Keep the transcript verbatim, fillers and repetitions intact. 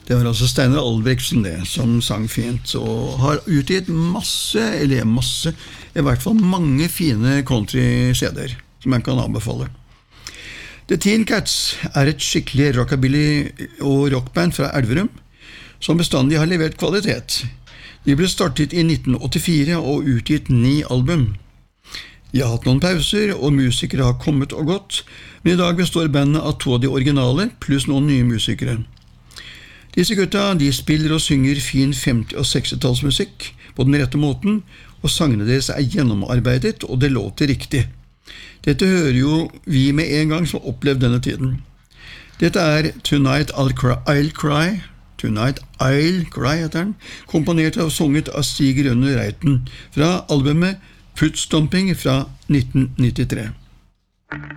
Det var altså Steinar Albrigtsen det, som sang fint, og har utgitt masse, eller masse, i hvert fall mange fine country-C-er, som jeg kan anbefale. The Teen Cats er et skikkelig rockabilly- og rockband fra Elverum, som bestandig har levert kvalitet. De ble startet i nitten åttifire og utgitt ni album. De har hatt noen pauser, og musikere har kommet og gått, men i dag består bandet av to av de originale, pluss noen nye musikere. Disse gutta, de spiller og synger fin femti- og seksti-tallsmusikk på den rette måten, og sangene deres er gjennomarbeidet, og det låter riktig. Dette hører jo vi med en gang som har opplevd denne tiden. Dette er Tonight I'll Cry, I'll Cry, Tonight I'll Cry heter den, komponert og sunget av Stig Rønne Reiten, fra albumet Footstomping fra nitten nittitre.